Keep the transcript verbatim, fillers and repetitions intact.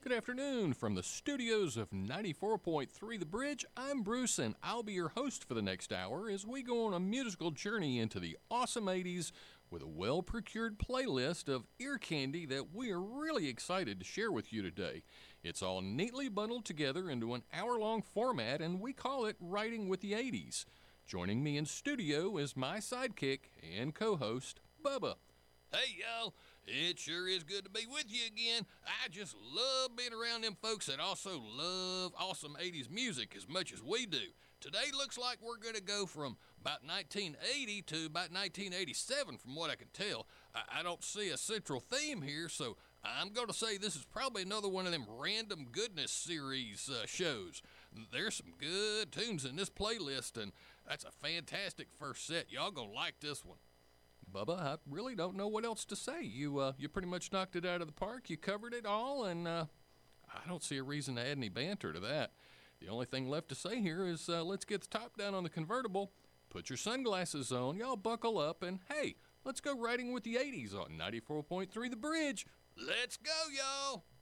Good afternoon from the studios of ninety-four point three The Bridge. I'm Bruce, and I'll be your host for the next hour as we go on a musical journey into the awesome eighties with a well-procured playlist of ear candy that we are really excited to share with you today. It's all neatly bundled together into an hour-long format, and we call it Writing with the eighties. Joining me in studio is my sidekick and co-host, Bubba. Hey, y'all. It sure is good to be with you again. I just love being around them folks that also love awesome eighties music as much as we do. Today looks like we're going to go from about nineteen eighty to about nineteen eighty-seven from what I can tell. I, I don't see a central theme here, so I'm going to say this is probably another one of them random goodness series uh, shows. There's some good tunes in this playlist, and that's a fantastic first set. Y'all going to like this one. Bubba, I really don't know what else to say. You uh, you pretty much knocked it out of the park. You covered it all, and uh, I don't see a reason to add any banter to that. The only thing left to say here is uh, let's get the top down on the convertible, put your sunglasses on, y'all buckle up, and hey, let's go riding with the eighties on ninety-four point three The Bridge. Let's go, y'all.